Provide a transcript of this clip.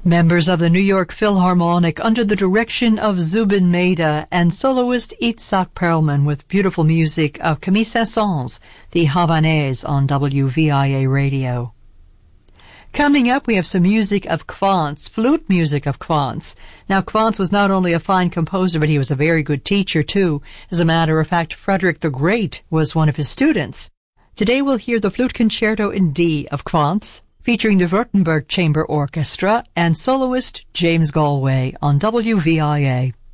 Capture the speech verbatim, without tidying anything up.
Members of the New York Philharmonic under the direction of Zubin Mehta and soloist Itzhak Perlman with beautiful music of Camille Saint-Saëns, the Havanaise on W V I A Radio. Coming up, we have some music of Quantz, flute music of Quantz. Now, Quantz was not only a fine composer, but he was a very good teacher, too. As a matter of fact, Frederick the Great was one of his students. Today we'll hear the Flute Concerto in D of Quantz, featuring the Württemberg Chamber Orchestra and soloist James Galway on W V I A.